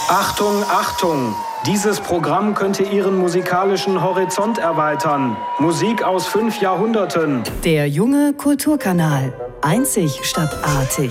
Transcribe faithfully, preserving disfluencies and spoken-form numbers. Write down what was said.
Achtung, Achtung! Dieses Programm könnte Ihren musikalischen Horizont erweitern. Musik aus fünf Jahrhunderten. Der junge Kulturkanal. Einzigartig.